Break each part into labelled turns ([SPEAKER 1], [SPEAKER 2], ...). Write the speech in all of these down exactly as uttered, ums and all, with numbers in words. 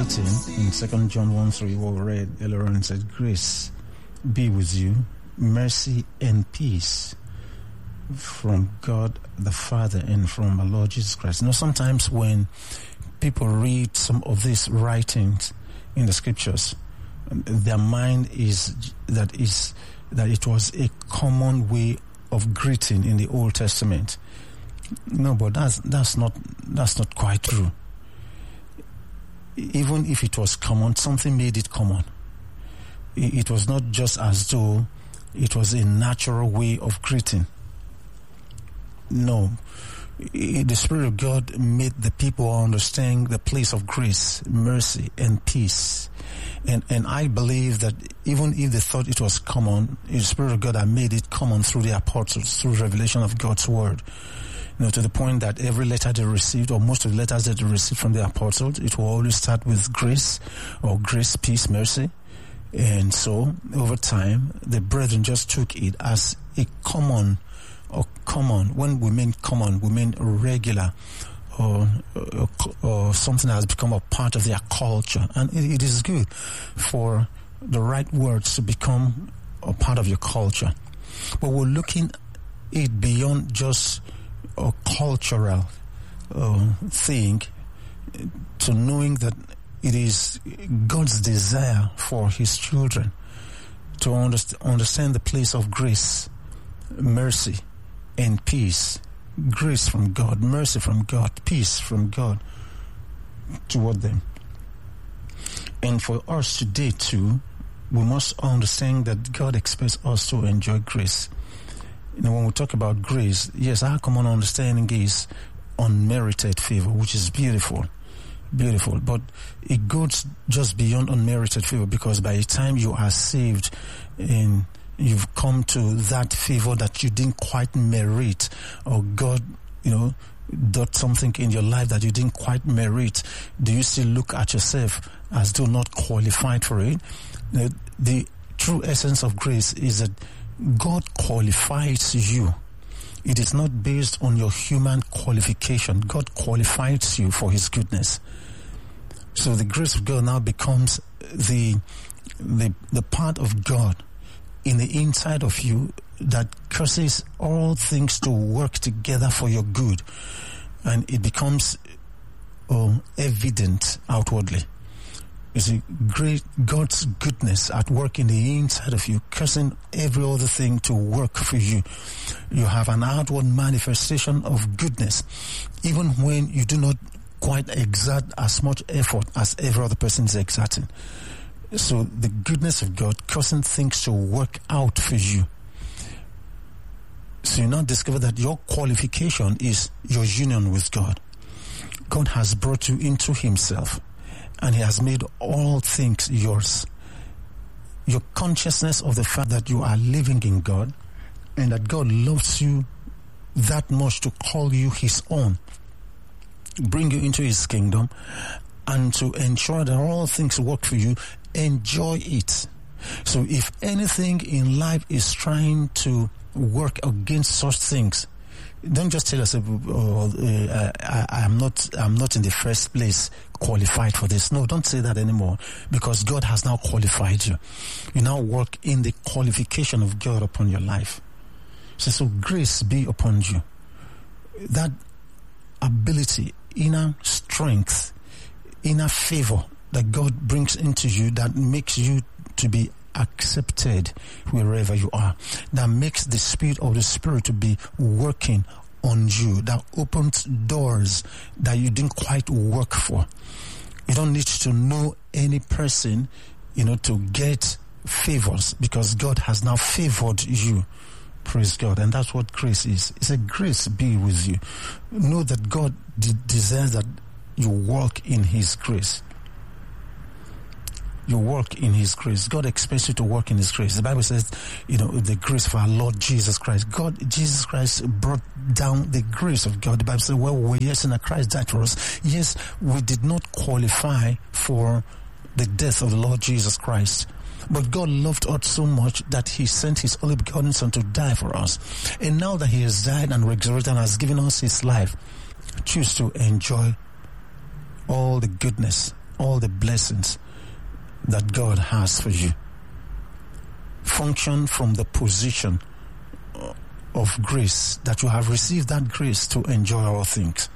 [SPEAKER 1] thirteen in Second John one three, what we read earlier on, said, grace be with you, mercy and peace from God the Father and from our Lord Jesus Christ. You know, sometimes when people read some of these writings in the scriptures, their mind is that is that it was a common way of greeting in the Old Testament. No, but that's that's not that's not quite true. Even if it was common, something made it common. It was not just as though it was a natural way of greeting. No. The Spirit of God made the people understand the place of grace, mercy, and peace. And and I believe that even if they thought it was common, the Spirit of God had made it common through the apostles, through revelation of God's Word. You know, to the point that every letter they received, or most of the letters that they received from the apostles, it will always start with grace, or grace, peace, mercy. And so, over time, the brethren just took it as a common, or common. When we mean common, we mean regular, or, or, or something that has become a part of their culture. And it, it is good for the right words to become a part of your culture. But we're looking it beyond just a cultural uh, thing to knowing that it is God's desire for His children to underst- understand the place of grace, mercy, and peace. Grace from God, mercy from God, peace from God toward them. And for us today too, we must understand that God expects us to enjoy grace. You know, when we talk about grace, yes, our common understanding is unmerited favor, which is beautiful. Beautiful. But it goes just beyond unmerited favor, because by the time you are saved and you've come to that favor that you didn't quite merit, or God, you know, did something in your life that you didn't quite merit, do you still look at yourself as though not qualified for it? The, the true essence of grace is that God qualifies you. It is not based on your human qualification. God qualifies you for His goodness. So the grace of God now becomes the the the part of God in the inside of you that causes all things to work together for your good, and it becomes um, evident outwardly. You see, great God's goodness at work in the inside of you, causing every other thing to work for you. You have an outward manifestation of goodness, even when you do not quite exert as much effort as every other person is exerting. So the goodness of God causing things to work out for you. So you now discover that your qualification is your union with God. God has brought you into Himself, and He has made all things yours. Your consciousness of the fact that you are living in God, and that God loves you that much to call you His own, bring you into His kingdom, and to ensure that all things work for you, enjoy it. So if anything in life is trying to work against such things, don't just tell yourself, oh, uh, I, I'm not, I'm not in the first place qualified for this. No, don't say that anymore, because God has now qualified you. You now work in the qualification of God upon your life. So, so grace be upon you. That ability, inner strength, inner favor that God brings into you, that makes you to be accepted wherever you are, that makes the Spirit of the Spirit to be working on you, that opens doors that you didn't quite work for. You don't need to know any person, you know, to get favors, because God has now favored you. Praise God. And that's what grace is. It's a grace be with you. Know that God de- desires that you walk in His grace. You work in His grace. God expects you to work in His grace. The Bible says, you know, the grace of our Lord Jesus Christ. God, Jesus Christ brought down the grace of God. The Bible says, well, we were yes, and Christ died for us. Yes, we did not qualify for the death of the Lord Jesus Christ. But God loved us so much that He sent His only begotten Son to die for us. And now that He has died and resurrected and has given us His life, choose to enjoy all the goodness all the blessings that God has for you. Function from the position of grace, that you have received that grace to enjoy all things.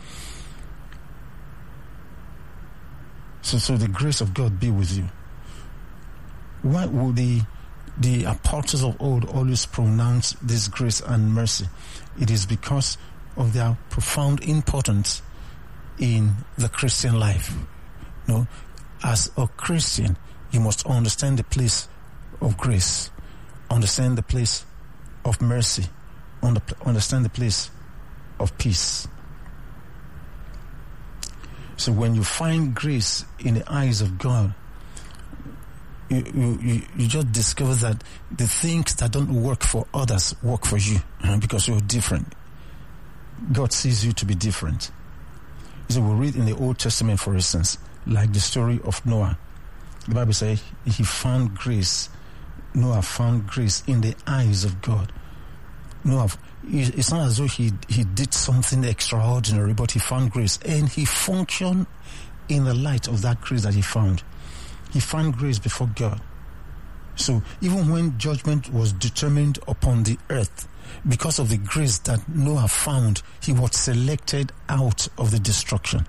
[SPEAKER 1] So, so the grace of God be with you. Why would the the apostles of old always pronounce this grace and mercy? It is because of their profound importance in the Christian life. You know, as a Christian, you must understand the place of grace, understand the place of mercy, understand the place of peace. So when you find grace in the eyes of God, you, you, you just discover that the things that don't work for others work for you, uh, because you're different. God sees you to be different. So we read in the Old Testament, for instance, like the story of Noah. The Bible says he found grace. Noah found grace in the eyes of God. Noah, it's not as though he he did something extraordinary, but he found grace, and he functioned in the light of that grace that he found. He found grace before God. So even when judgment was determined upon the earth, because of the grace that Noah found, he was selected out of the destruction.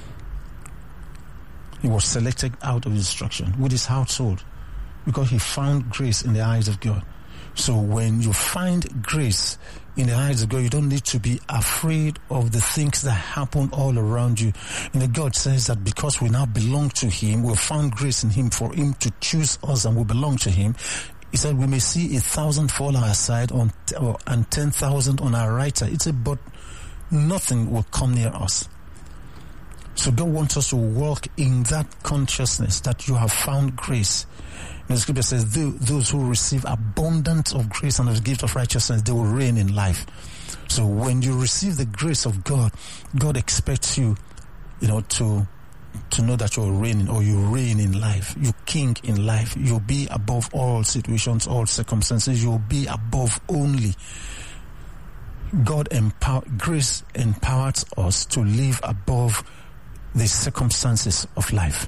[SPEAKER 1] He was selected out of the destruction with his household, because he found grace in the eyes of God. So when you find grace in the eyes of God, you don't need to be afraid of the things that happen all around you. You know, God says that because we now belong to him, we found grace in him for him to choose us, and we belong to him. He said we may see a thousand fall on our side on, and ten thousand on our right side. It's a, but nothing will come near us. So God wants us to walk in that consciousness that you have found grace. The scripture says, those who receive abundance of grace and of the gift of righteousness, they will reign in life. So when you receive the grace of God, God expects you, you know, to to know that you're reigning, or you reign in life. You king in life. You'll be above all situations, all circumstances. You'll be above only. God empower, grace empowers us to live above the circumstances of life.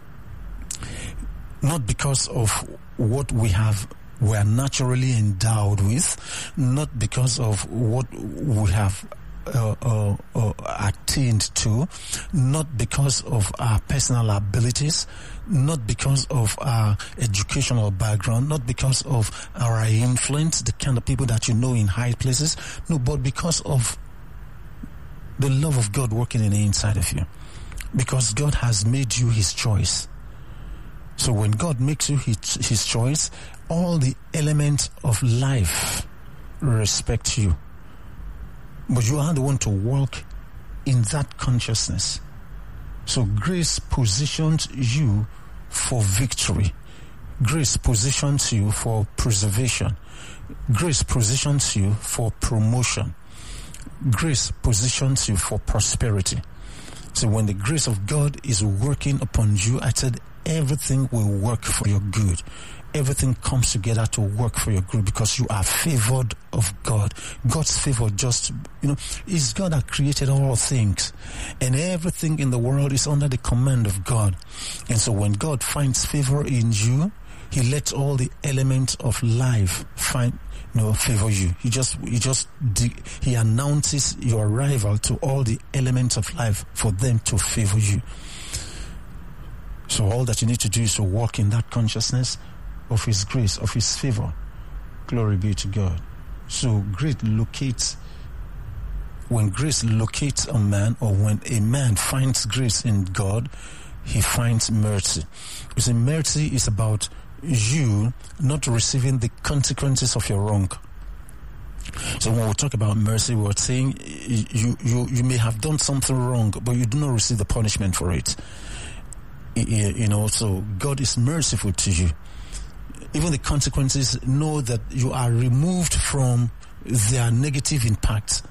[SPEAKER 1] Not because of what we have, we are naturally endowed with, not because of what we have uh, uh, uh, attained to, not because of our personal abilities, not because of our educational background, not because of our influence, the kind of people that you know in high places, no, but because of the love of God working in the inside of you. Because God has made you his choice. So when God makes you his, his choice, all the elements of life respect you. But you are the one to walk in that consciousness. So grace positions you for victory. Grace positions you for preservation. Grace positions you for promotion. Grace positions you for prosperity. So when the grace of God is working upon you, I said everything will work for your good. Everything comes together to work for your good because you are favored of God. God's favor just, you know, it's God that created all things. And everything in the world is under the command of God. And so when God finds favor in you, he lets all the elements of life find, you know, favor you. He just, he just, he announces your arrival to all the elements of life for them to favor you. So all that you need to do is to walk in that consciousness of his grace, of his favor. Glory be to God. So grace locates, when grace locates a man, or when a man finds grace in God, he finds mercy. You see, mercy is about you not receiving the consequences of your wrong. So when we talk about mercy, we're saying you, you, you may have done something wrong, but you do not receive the punishment for it. You know, so God is merciful to you. Even the consequences, know that you are removed from their negative impact.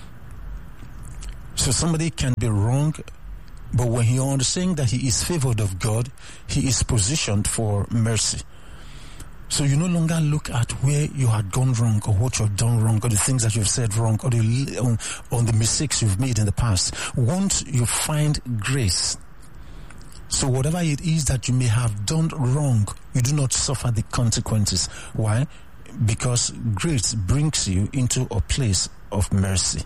[SPEAKER 1] So somebody can be wrong, but when he understands that he is favored of God, he is positioned for mercy. So you no longer look at where you had gone wrong, or what you've done wrong, or the things that you've said wrong, or the, on, on the mistakes you've made in the past. Once you find grace So whatever it is that you may have done wrong, you do not suffer the consequences. Why? Because grace brings you into a place of mercy.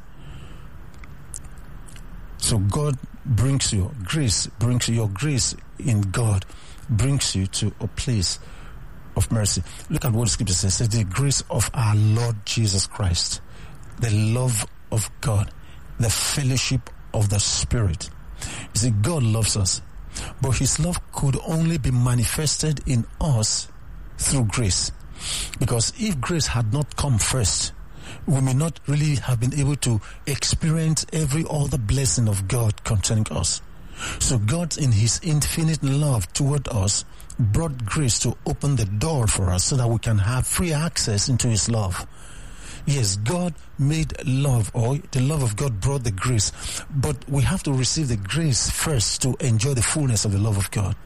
[SPEAKER 1] So God brings you, grace brings you, your grace in God brings you to a place of mercy. Look at what the scripture says. It says the grace of our Lord Jesus Christ, the love of God, the fellowship of the Spirit. You see, God loves us, but his love could only be manifested in us through grace. Because if grace had not come first, we may not really have been able to experience every other blessing of God concerning us. So God, in his infinite love toward us, brought grace to open the door for us so that we can have free access into his love. Yes, God made love, or the love of God brought the grace, but we have to receive the grace first to enjoy the fullness of the love of God.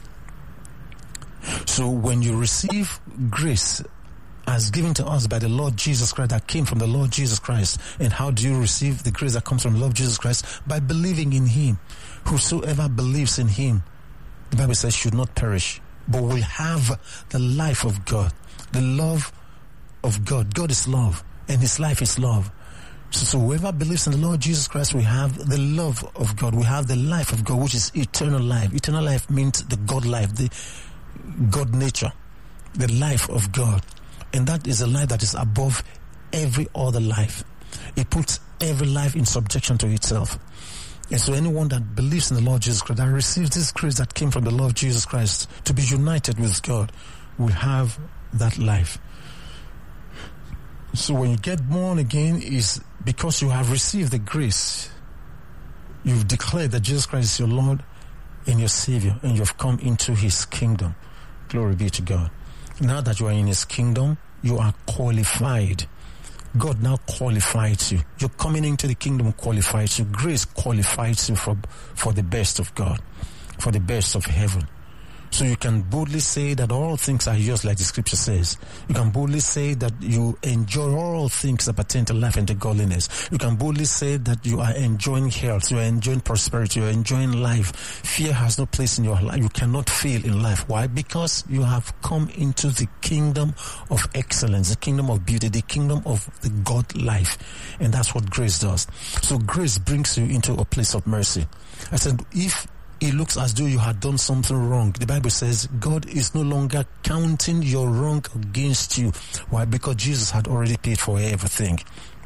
[SPEAKER 1] So when you receive grace as given to us by the Lord Jesus Christ, that came from the Lord Jesus Christ, and how do you receive the grace that comes from the Lord Jesus Christ? By believing in him. Whosoever believes in him, the Bible says, should not perish, but will have the life of God, the love of God. God is love, and his life is love. So, so whoever believes in the Lord Jesus Christ, we have the love of God. We have the life of God, which is eternal life. Eternal life means the God life, the God nature, the life of God. And that is a life that is above every other life. It puts every life in subjection to itself. And so anyone that believes in the Lord Jesus Christ, that receives this grace that came from the Lord Jesus Christ to be united with God, will have that life. So when you get born again, is because you have received the grace. You've declared that Jesus Christ is your Lord and your Savior, and you've come into his kingdom. Glory be to God. Now that you are in his kingdom, you are qualified. God now qualifies you. You're coming into the kingdom qualifies you. Grace qualifies you for, for the best of God, for the best of heaven. So you can boldly say that all things are yours, like the scripture says. You can boldly say that you enjoy all things that pertain to life and to godliness. You can boldly say that you are enjoying health, you are enjoying prosperity, you are enjoying life. Fear has no place in your life. You cannot fail in life. Why? Because you have come into the kingdom of excellence, the kingdom of beauty, the kingdom of the God life. And that's what grace does. So grace brings you into a place of mercy. I said, if it looks as though you had done something wrong, the Bible says God is no longer counting your wrong against you. Why? Because Jesus had already paid for everything.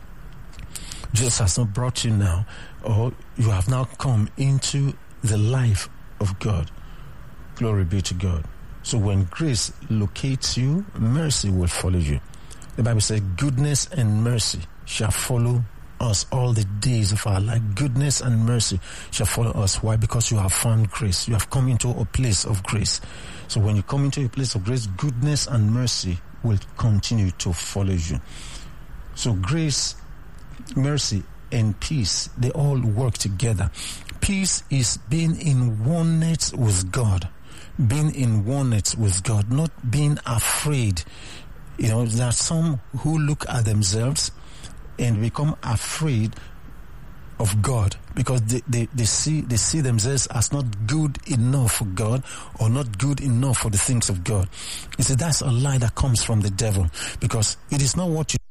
[SPEAKER 1] Jesus has not brought you now, or you have now come into the life of God. Glory be to God. So when grace locates you, mercy will follow you. The Bible says goodness and mercy shall follow us all the days of our life. Goodness and mercy shall follow us. Why? Because you have found grace. You have come into a place of grace. So when you come into a place of grace, goodness and mercy will continue to follow you. So grace, mercy, and peace, they all work together. Peace is being in oneness with God. Being in oneness with God, not being afraid. You know, there are some who look at themselves and become afraid of God because they, they, they see they see themselves as not good enough for God or not good enough for the things of God. You see, that's a lie that comes from the devil, because it is not what you